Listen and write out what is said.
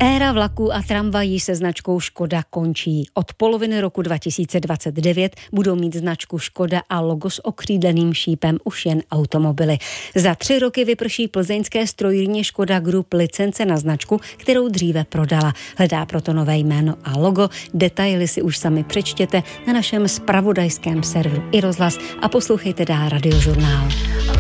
Éra vlaků a tramvají se značkou Škoda končí. Od poloviny roku 2029 budou mít značku Škoda a logo s okřídleným šípem už jen automobily. Za 3 roky vyprší plzeňské strojírně Škoda Group licence na značku, kterou dříve prodala. Hledá proto nové jméno a logo. Detaily si už sami přečtěte na našem zpravodajském serveru iRozhlas a poslouchejte dál Radiožurnál.